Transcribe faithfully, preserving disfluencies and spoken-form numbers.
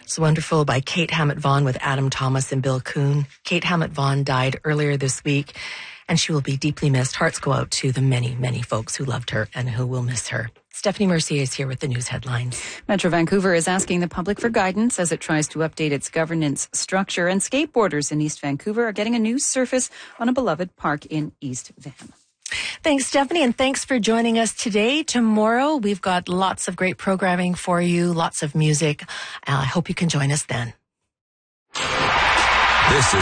It's wonderful by Kate Hammett-Vaughan with Adam Thomas and Bill Coon. Kate Hammett-Vaughan died earlier this week, and she will be deeply missed. Hearts go out to the many, many folks who loved her and who will miss her. Stephanie Mercier is here with the news headlines. Metro Vancouver is asking the public for guidance as it tries to update its governance structure, and skateboarders in East Vancouver are getting a new surface on a beloved park in East Van. Thanks, Stephanie, and thanks for joining us today. Tomorrow, we've got lots of great programming for you, lots of music. Uh, I hope you can join us then. This is